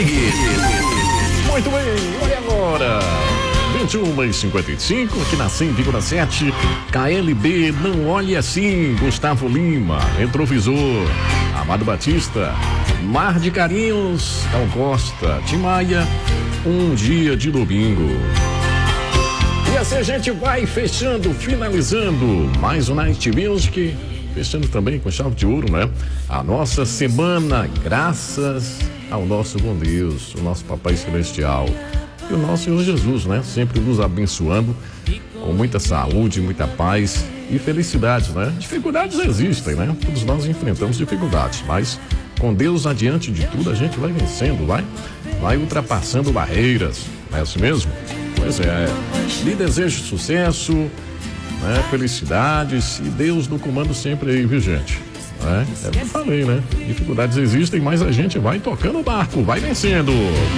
Rodrigues. Muito bem, olha agora. 21h55, aqui na 100,7. KLB, não olhe assim. Gustavo Lima, Retrovisor. Amado Batista, Mar de Carinhos, Cal Costa, Tim Maia, Um Dia de Domingo. E assim a gente vai fechando, finalizando mais um Night Music, fechando também com chave de ouro, né? A nossa semana, graças ao nosso bom Deus, o nosso Papai Celestial e o nosso Senhor Jesus, né? Sempre nos abençoando com muita saúde, muita paz e felicidades, né? Dificuldades existem, né? Todos nós enfrentamos dificuldades, mas com Deus adiante de tudo a gente vai vencendo, vai ultrapassando barreiras, não é assim mesmo? Pois é, lhe desejo sucesso, né? Felicidades e Deus no comando sempre aí, viu, gente? É o que eu falei, né? Dificuldades existem, mas a gente vai tocando o barco, vai vencendo.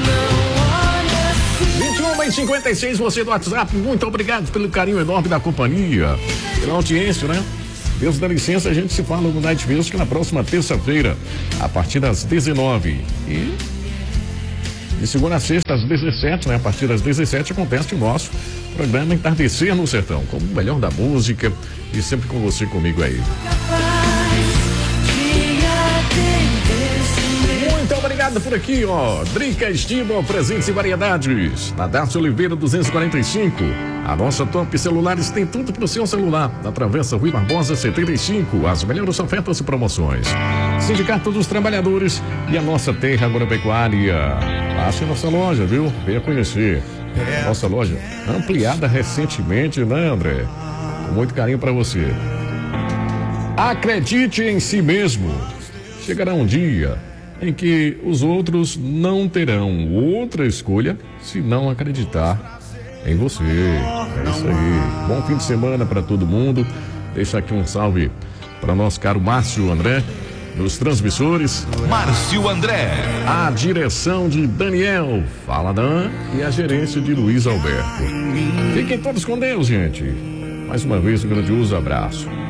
21h56, você do WhatsApp, muito obrigado pelo carinho enorme da companhia, pela audiência, né? Deus dá licença, a gente se fala no Night Music na próxima terça-feira, a partir das 19h. E de segunda a sexta, às 17h, né? A partir das 17h acontece o nosso programa Entardecer no Sertão, com o melhor da música e sempre com você comigo aí. Muito obrigado por aqui, ó. Drica Estímulo, presentes e variedades. Na Darcy Oliveira 245. A nossa Top Celulares tem tudo pro seu celular. Na Travessa Rui Barbosa 75. As melhores ofertas e promoções. Sindicato dos Trabalhadores e a nossa Terra Agropecuária. Passe nossa loja, viu? Venha conhecer. Nossa loja ampliada recentemente, né, André? Com muito carinho para você. Acredite em si mesmo. Chegará um dia em que os outros não terão outra escolha se não acreditar em você. É isso aí. Bom fim de semana para todo mundo. Deixa aqui um salve para nosso caro Márcio André, nos transmissores. Márcio André. A direção de Daniel Fala Dan e a gerência de Luiz Alberto. Fiquem todos com Deus, gente. Mais uma vez, um grandioso abraço.